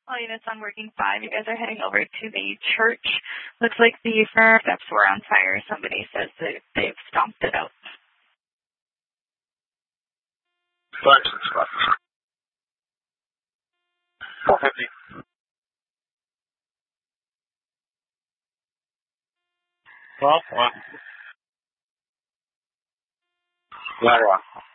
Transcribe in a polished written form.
Well, units on working 5, you guys are heading over to the church. Looks like the front steps were on fire. Somebody says that they've stomped it out. Thanks, Scott. 450. Well, what? Lateral.